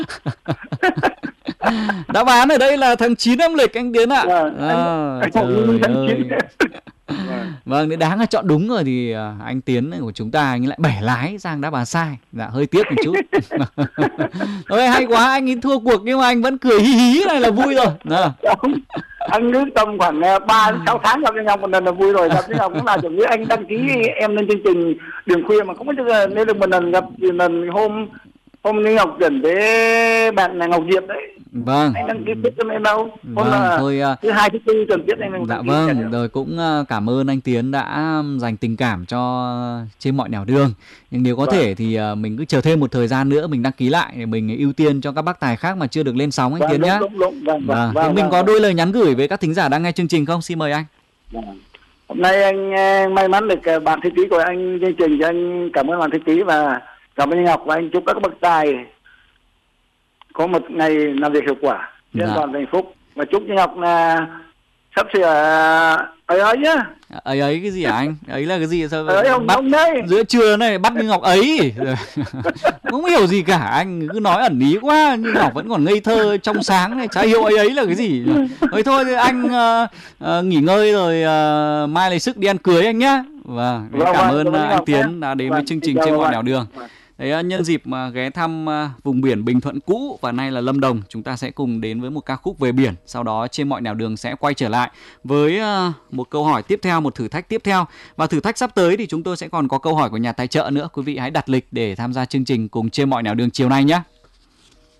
Đáp án ở đây là tháng 9 âm lịch anh Tiến ạ. Anh Trời tháng 9. ơi. Vâng, nếu đáng là chọn đúng rồi thì anh Tiến của chúng ta anh lại bẻ lái sang đáp án sai. Dạ, hơi tiếc một chút. Ôi, hay quá, anh ấy thua cuộc nhưng mà anh vẫn cười hí hí này là vui rồi. Anh cứ tầm khoảng 3 đến 6 tháng gặp với nhau một lần là vui rồi. Gặp với nhau cũng là giống như anh đăng ký em lên chương trình Đường Khuya mà không biết nên được một lần gặp lần hôm Như Ngọc Duẩn với bạn là Ngọc Diệp đấy. Vâng. Anh đăng ký viết cho em đâu. Hôm Vâng, là thôi thứ hai thứ tư tuần tiết anh dạ vâng, rồi cũng cảm ơn anh Tiến đã dành tình cảm cho Trên Mọi Nẻo Đường. Nhưng nếu có thể thì mình cứ chờ thêm một thời gian nữa mình đăng ký lại để mình ưu tiên cho các bác tài khác mà chưa được lên sóng anh Tiến nhé. Vâng. Mình có đôi lời nhắn gửi với các thính giả đang nghe chương trình không? Xin mời anh. Hôm nay anh may mắn được bạn thư ký của anh chương trình, thì anh cảm ơn bạn thư ký và cảm ơn anh Ngọc, và anh chúc các bậc tài có một ngày làm việc hiệu quả, an toàn và hạnh phúc, và chúc Như Ngọc là sắp sửa ấy nhá. Ấy cái gì hả anh? Ấy là cái gì? Sao bắt giữa trưa này bắt Như Ngọc ấy. Không hiểu gì cả, anh cứ nói ẩn ý quá. Như Ngọc vẫn còn ngây thơ trong sáng này, chả hiểu ấy là cái gì. Thôi thì anh nghỉ ngơi rồi mai lấy sức đi ăn cưới anh nhá. Vâng, cảm ơn anh Tiến đã đến với chương trình Trên Mọi Nẻo Đường. Đấy, nhân dịp mà ghé thăm vùng biển Bình Thuận cũ và nay là Lâm Đồng, chúng ta sẽ cùng đến với một ca khúc về biển. Sau đó Trên Mọi Nẻo Đường sẽ quay trở lại với một câu hỏi tiếp theo, một thử thách tiếp theo. Và thử thách sắp tới thì chúng tôi sẽ còn có câu hỏi của nhà tài trợ nữa. Quý vị hãy đặt lịch để tham gia chương trình cùng Trên Mọi Nẻo Đường chiều nay nhé.